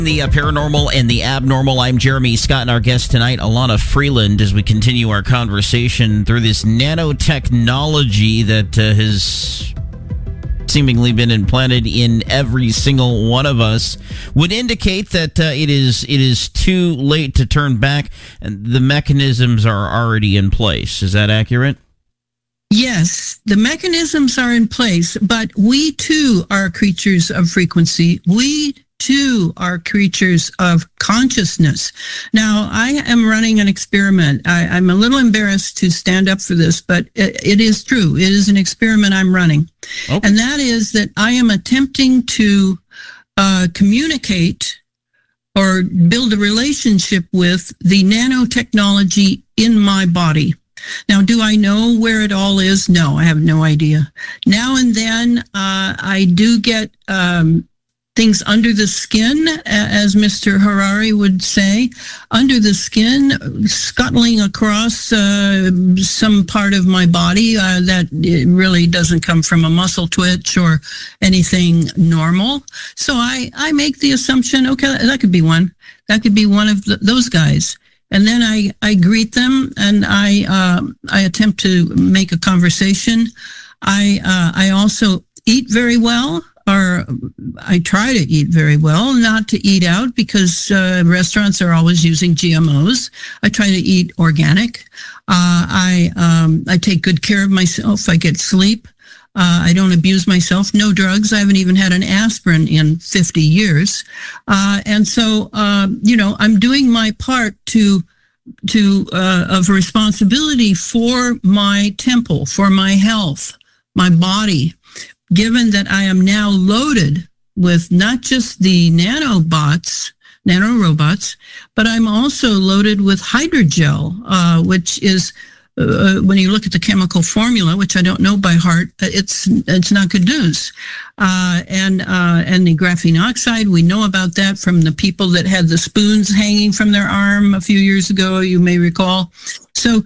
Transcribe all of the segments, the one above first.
The paranormal and the abnormal. I'm Jeremy Scott, and our guest tonight, Alana Freeland, as we continue our conversation through this nanotechnology that has seemingly been implanted in every single one of us, would indicate that it is too late to turn back, and the mechanisms are already in place. Is that accurate? Yes, the mechanisms are in place, but we too are creatures of frequency. We too are creatures of consciousness. Now, I am running an experiment. I'm a little embarrassed to stand up for this, but it is true. It is an experiment I'm running. Okay. And that is that I am attempting to communicate or build a relationship with the nanotechnology in my body. Now, do I know where it all is? No, I have no idea. Now and then, I do get things under the skin, as Mr. Harari would say, under the skin, scuttling across some part of my body that it really doesn't come from a muscle twitch or anything normal. So I make the assumption, okay, that could be one. That could be one of those guys. And then I greet them, and I attempt to make a conversation. I also eat very well, or I try to eat very well, not to eat out because restaurants are always using GMOs. I try to eat organic. I take good care of myself. I get sleep. I don't abuse myself. No drugs. I haven't even had an aspirin in 50 years. And so, I'm doing my part of responsibility for my temple, for my health, my body, given that I am now loaded with not just the nanorobots, but I'm also loaded with hydrogel, which is, when you look at the chemical formula, which I don't know by heart, it's not good news. And the graphene oxide, we know about that from the people that had the spoons hanging from their arm a few years ago, you may recall. So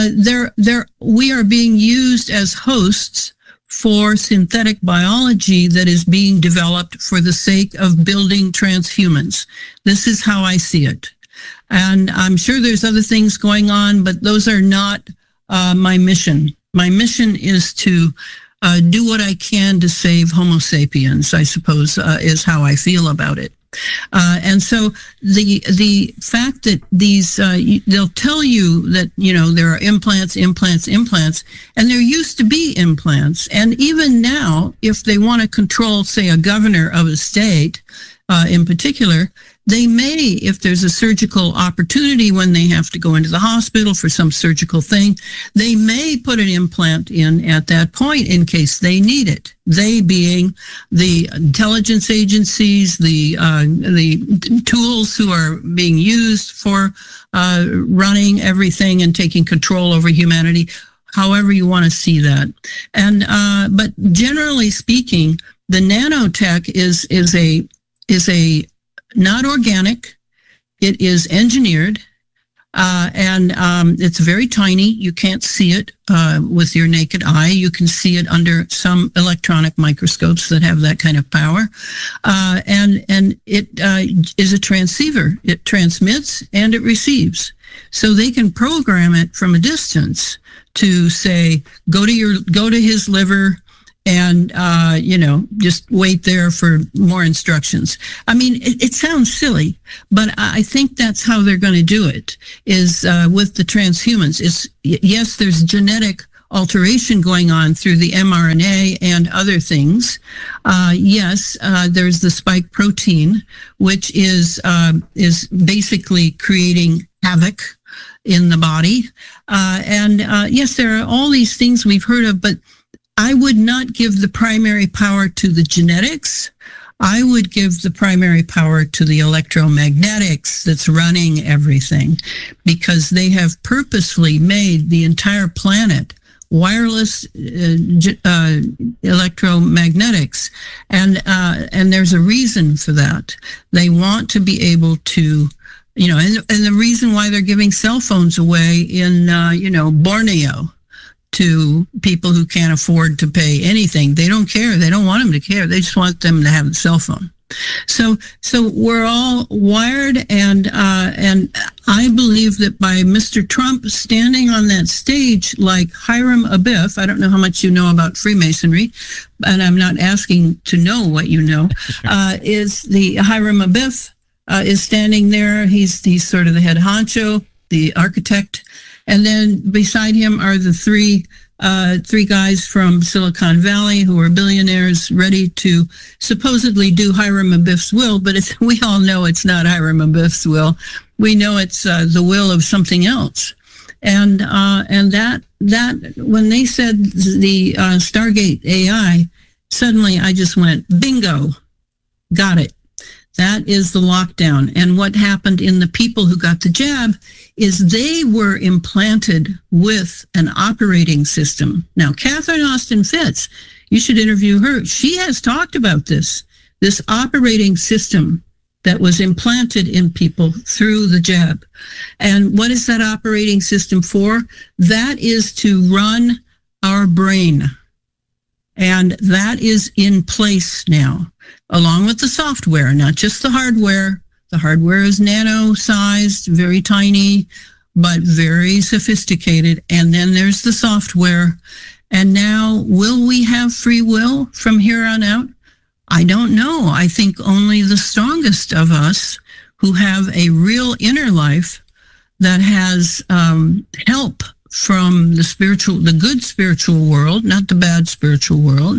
we are being used as hosts for synthetic biology that is being developed for the sake of building transhumans. This is how I see it. And I'm sure there's other things going on, but those are not my mission. My mission is to do what I can to save Homo sapiens, I suppose, is how I feel about it. And so the fact that these, they'll tell you that, there are implants, and there used to be implants. And even now, if they want to control, say, a governor of a state in particular, they may, if there's a surgical opportunity when they have to go into the hospital for some surgical thing, they may put an implant in at that point in case they need it. They being the intelligence agencies, the tools who are being used for running everything and taking control over humanity, however you want to see that. And but generally speaking, the nanotech is a not organic. It is engineered, and it's very tiny. You can't see it with your naked eye. You can see it under some electronic microscopes that have that kind of power. And it is a transceiver. It transmits and it receives. So they can program it from a distance to say, go to his liver, and, just wait there for more instructions. I mean, it sounds silly, but I think that's how they're going to do it, is with the transhumans. Yes, there's genetic alteration going on through the mRNA and other things. Yes, there's the spike protein, which is basically creating havoc in the body. And yes, there are all these things we've heard of, but I would not give the primary power to the genetics. I would give the primary power to the electromagnetics that's running everything, because they have purposely made the entire planet wireless electromagnetics, and there's a reason for that. They want to be able to, and the reason why they're giving cell phones away in Borneo to people who can't afford to pay anything. They don't care. They don't want them to care. They just want them to have the cell phone. So we're all wired, and I believe that by Mr. Trump standing on that stage like Hiram Abiff, I don't know how much you know about Freemasonry, and I'm not asking to know what you know, is the Hiram Abiff is standing there. He's sort of the head honcho, the architect, and then beside him are the three guys from Silicon Valley who are billionaires ready to supposedly do Hiram Abiff's will, but we all know it's not Hiram Abiff's will. We know it's the will of something else. And that when they said the Stargate AI, suddenly I just went, bingo, got it. That is the lockdown. And what happened in the people who got the jab is they were implanted with an operating system. Now, Catherine Austin Fitts, you should interview her. She has talked about this operating system that was implanted in people through the jab. And what is that operating system for? That is to run our brain. And that is in place now, along with the software, not just the hardware. The hardware is nano-sized, very tiny, but very sophisticated. And then there's the software. And now, will we have free will from here on out? I don't know. I think only the strongest of us who have a real inner life that has help from the good spiritual world, not the bad spiritual world,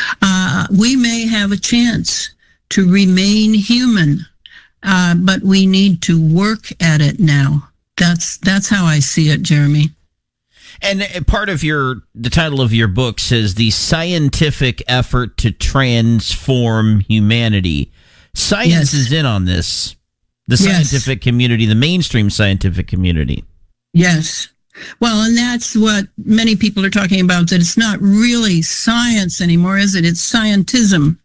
we may have a chance to remain human, but we need to work at it now. That's how I see it, Jeremy. And part of the title of your book says the scientific effort to transform humanity. Science is in on this. The scientific community, the mainstream scientific community. Yes. Well, and that's what many people are talking about, that it's not really science anymore, is it? It's scientism.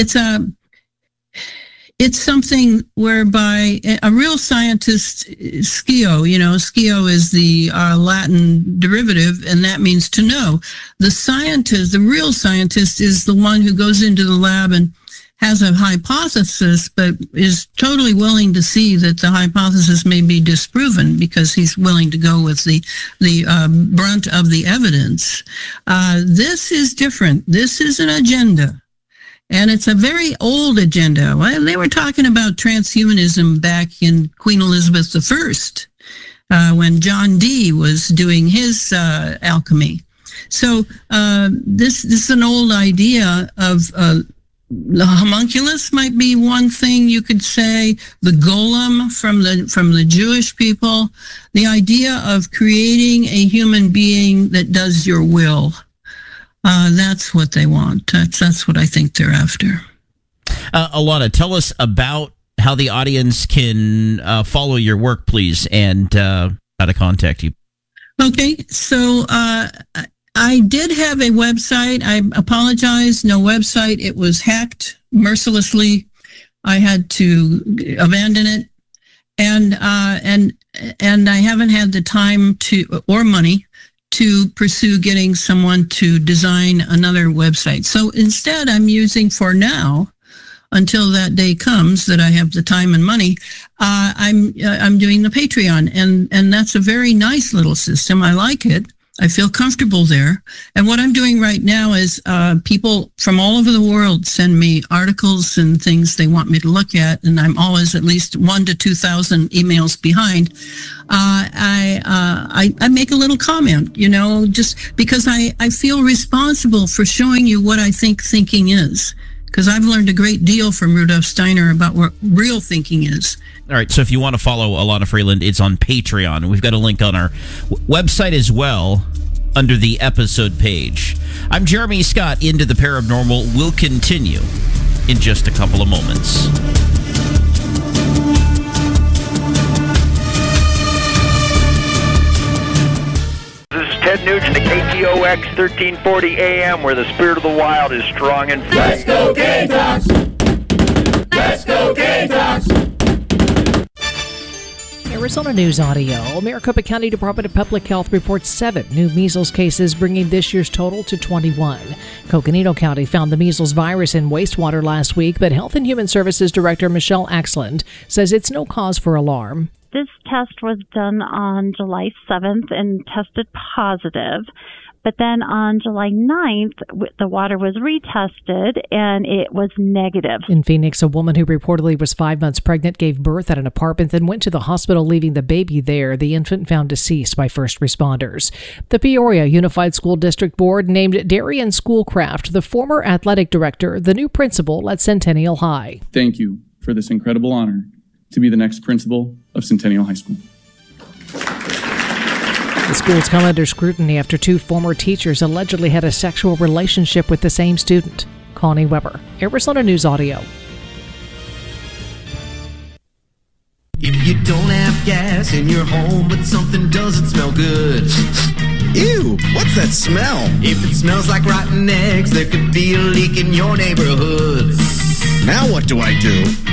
It's something whereby a real scientist, Scio is the Latin derivative, and that means to know. The real scientist is the one who goes into the lab and has a hypothesis, but is totally willing to see that the hypothesis may be disproven because he's willing to go with the brunt of the evidence. This is different. This is an agenda. And it's a very old agenda. Well, they were talking about transhumanism back in Queen Elizabeth I, when John Dee was doing his alchemy. So this is an old idea of the homunculus might be one thing you could say. The golem from the Jewish people. The idea of creating a human being that does your will. That's what they want. That's what I think they're after. Alana, tell us about how the audience can follow your work, please, and how to contact you. Okay, so I did have a website. I apologize, no website. It was hacked mercilessly. I had to abandon it, and I haven't had the time or money to pursue getting someone to design another website. So instead, I'm using, for now, until that day comes that I have the time and money, I'm doing the Patreon, and that's a very nice little system. I like it. I feel comfortable there. And what I'm doing right now is people from all over the world send me articles and things they want me to look at, and I'm always at least 1,000 to 2,000 emails behind. I make a little comment, just because I feel responsible for showing you what I think thinking is, because I've learned a great deal from Rudolf Steiner about what real thinking is. All right, so if you want to follow Alana Freeland, it's on Patreon. We've got a link on our website as well under the episode page. I'm Jeremy Scott. Into the Paranormal will continue in just a couple of moments. This is Ted Nugent at KTOX 1340 AM, where the spirit of the wild is strong and free. Let's go Gamecocks! Let's go Gamecocks! There were Arizona News Audio. Maricopa County Department of Public Health reports 7 new measles cases, bringing this year's total to 21. Coconino County found the measles virus in wastewater last week, but Health and Human Services Director Michelle Axland says it's no cause for alarm. This test was done on July 7th and tested positive. But then on July 9th, the water was retested and it was negative. In Phoenix, a woman who reportedly was 5 months pregnant gave birth at an apartment, then went to the hospital, leaving the baby there. The infant found deceased by first responders. The Peoria Unified School District Board named Darian Schoolcraft, the former athletic director, the new principal at Centennial High. Thank you for this incredible honor to be the next principal of Centennial High School. The school's come under scrutiny after 2 former teachers allegedly had a sexual relationship with the same student. Connie Weber, Arizona News Audio. If you don't have gas in your home, but something doesn't smell good. Ew, what's that smell? If it smells like rotten eggs, there could be a leak in your neighborhood. Now what do I do?